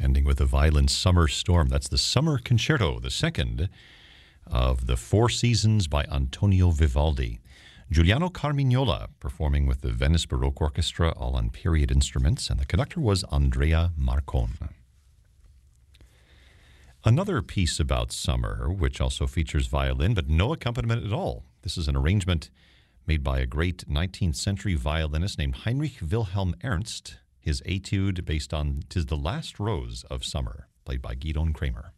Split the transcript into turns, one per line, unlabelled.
Ending with a violent summer storm. That's the Summer Concerto, the second of the Four Seasons by Antonio Vivaldi. Giuliano Carmignola performing with the Venice Baroque Orchestra, all on period instruments, and the conductor was Andrea Marcon. Another piece about summer, which also features violin, but no accompaniment at all. This is an arrangement made by a great 19th century violinist named Heinrich Wilhelm Ernst. His etude based on "'Tis the Last Rose of Summer," played by Gidon Kremer.